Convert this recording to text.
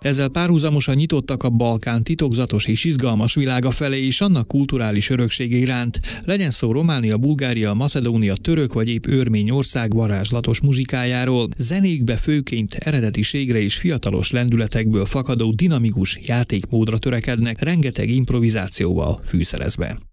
Ezzel párhuzamosan nyitottak a Balkán titokzatos és izgalmas világa felé és annak kulturális öröksége iránt, legyen szó Románia, Bulgária, Macedónia, török vagy épp Örményország varázslatos muzsikájáról, zenékbe főként eredetiségre és fiatalos lendületekből fakadó dinamikus játékmódra törekednek, rengeteg improvizációval fűszerezve.